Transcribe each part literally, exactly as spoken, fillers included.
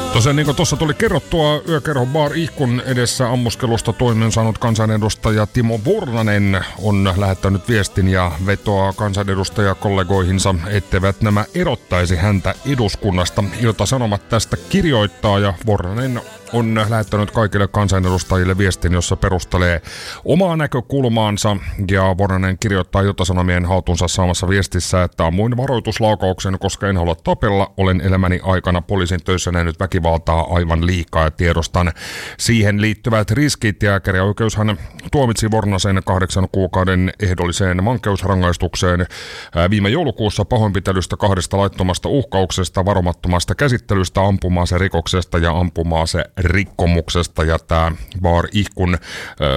Tosiaan niin kuin tuossa tuli kerrottua, Yökerho Bar Ihkun edessä ammuskelusta toimen saanut kansanedustaja Timo Vornanen on lähettänyt viestin ja vetoaa kansanedustajakollegoihinsa, etteivät nämä erottaisi häntä eduskunnasta. Ilta-Sanomat tästä kirjoittaa ja Vornanen on lähettänyt kaikille kansanedustajille viestin, jossa perustelee omaa näkökulmaansa. Ja Vornanen kirjoittaa Ilta-Sanomien haltuunsa saamassa viestissä, että ammuin varoituslaukauksen, koska en halua tapella. Olen elämäni aikana poliisin töissä nähnyt väkivaltaa aivan liikaa ja tiedostan siihen liittyvät riskit. Ja käräjäoikeushan tuomitsi Vornasen kahdeksan kuukauden ehdolliseen vankeusrangaistukseen viime joulukuussa pahoinpitelystä, kahdesta laittomasta uhkauksesta, varomattomasta käsittelystä, ampuma-ase rikoksesta ja ampuma-ase rikkomuksesta, ja tämä Bar Ihkun äh,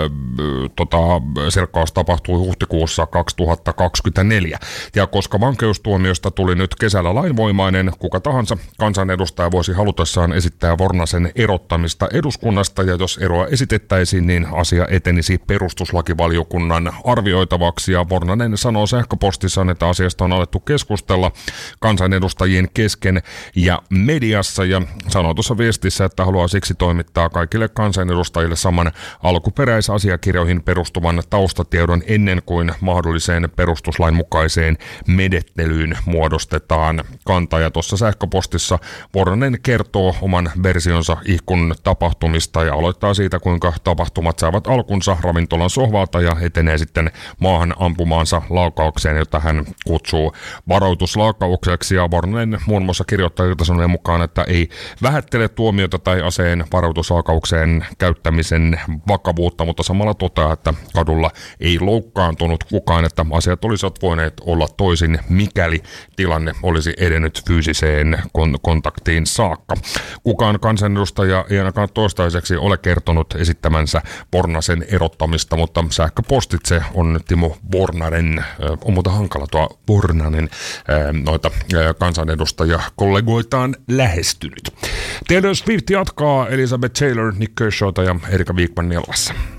tota, selkkaus tapahtui huhtikuussa kaksituhattakaksikymmentäneljä. Ja koska vankeustuomiosta tuli nyt kesällä lainvoimainen, kuka tahansa kansanedustaja voisi halutessaan esittää Vornasen erottamista eduskunnasta, ja jos eroa esitettäisiin, niin asia etenisi perustuslakivaliokunnan arvioitavaksi, ja Vornanen sanoo sähköpostissaan, että asiasta on alettu keskustella kansanedustajien kesken ja mediassa, ja sanoo tuossa viestissä, että haluaa siksi toimittaa kaikille kansanedustajille saman alkuperäisasiakirjoihin perustuvan taustatiedon ennen kuin mahdolliseen perustuslain mukaiseen menettelyyn muodostetaan kanta. Ja tuossa sähköpostissa Vornanen kertoo oman versionsa Ihkun tapahtumista ja aloittaa siitä, kuinka tapahtumat saavat alkunsa ravintolan sohvalta ja etenee sitten maahan ampumaansa laukaukseen, jota hän kutsuu varoituslaukaukseksi. Ja Vornanen muun muassa kirjoittaa Ilta-Sanomien mukaan, että ei vähättele tuomiota tai aseen varoituslaukaukseen käyttämisen vakavuutta, mutta samalla toteaa, että kadulla ei loukkaantunut kukaan, että asiat olisivat voineet olla toisin, mikäli tilanne olisi edennyt fyysiseen kon- kontaktiin saakka. Kukaan kansanedustaja ei ainakaan toistaiseksi ole kertonut esittämänsä Vornasen erottamista, mutta sähköpostitse on Timo Vornanen, on muuta hankala tuo Vornanen, noita kansanedustajakollegoitaan lähestynyt. Taylor Swift jatkaa Elizabeth Taylor, Nick Kershawta ja Erika Wigman Nelvassa.